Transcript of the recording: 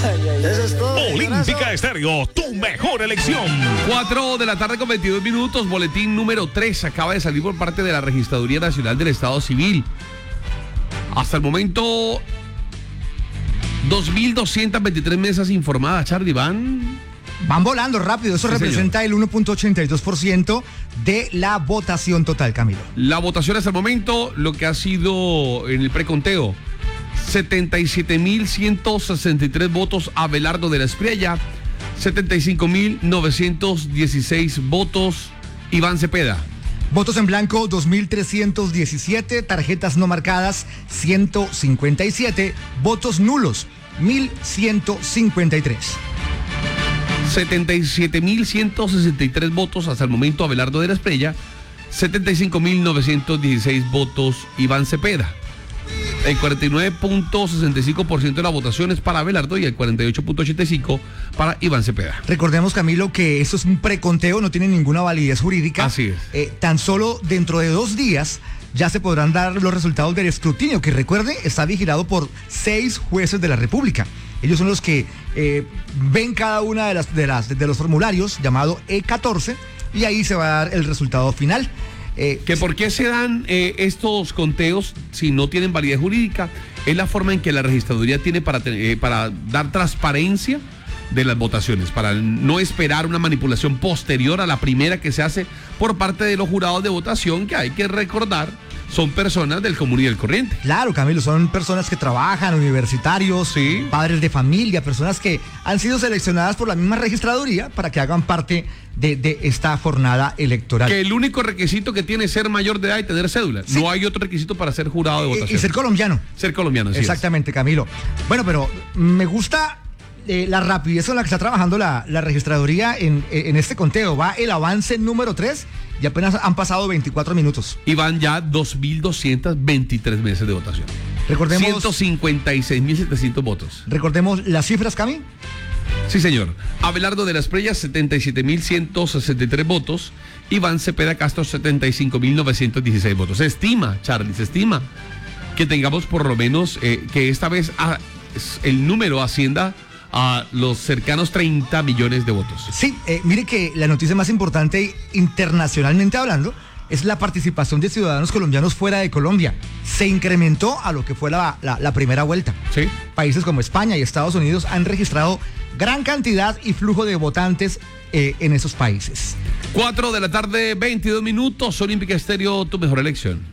Eso es todo. Olímpica Estéreo, tu mejor elección. 4 de la tarde con 22 minutos, boletín número 3 acaba de salir por parte de la Registraduría Nacional del Estado Civil. Hasta el momento, 2.223 mesas informadas, Charlie, van volando rápido, eso Sí, representa señor. el 1.82% de la votación total, Camilo. La votación hasta el momento, lo que ha sido en el preconteo, 77.163 votos Abelardo de la Espriella, 75.916 votos Iván Cepeda. Votos en blanco, 2.317, tarjetas no marcadas, 157, votos nulos, 1.153. 77.163 votos hasta el momento Abelardo de la Espriella, 75.916 votos Iván Cepeda. El 49.65% de la votación es para Abelardo y el 48.85% para Iván Cepeda. Recordemos, Camilo, que esto es un preconteo, no tiene ninguna validez jurídica. Así es. Tan solo dentro de 2 días ya se podrán dar los resultados del escrutinio, que recuerde, está vigilado por 6 jueces de la República. Ellos son los que ven cada una de los formularios, llamado E14, y ahí se va a dar el resultado final. ¿Que por qué se dan estos conteos si no tienen validez jurídica? Es la forma en que la registraduría tiene para dar transparencia de las votaciones, para no esperar una manipulación posterior a la primera que se hace por parte de los jurados de votación, que hay que recordar son personas del común y del corriente. Claro, Camilo, son personas que trabajan, universitarios, Sí. padres de familia, personas que han sido seleccionadas por la misma registraduría para que hagan parte de esta jornada electoral. Que el único requisito que tiene es ser mayor de edad y tener cédula. Sí. No hay otro requisito para ser jurado de votación. Y ser colombiano. Ser colombiano, así Exactamente, Camilo. Bueno, pero me gusta la rapidez con la que está trabajando la registraduría en este conteo. Va el avance número 3 y apenas han pasado 24 minutos. Y van ya 2.223 meses de votación. Recordemos 156.700 votos. Recordemos las cifras, Cami. Sí, señor. Abelardo de la Espriella, 77.163 votos. Iván Cepeda Castro, 75.916 votos. Se estima, Charlie, se estima que tengamos por lo menos que esta vez el número ascienda a los cercanos 30 millones de votos. Sí, mire que la noticia más importante internacionalmente hablando es la participación de ciudadanos colombianos fuera de Colombia. Se incrementó a lo que fue la primera vuelta. Sí. Países como España y Estados Unidos han registrado gran cantidad y flujo de votantes en esos países. 4 de la tarde, 22 minutos. Olímpica Estéreo, tu mejor elección.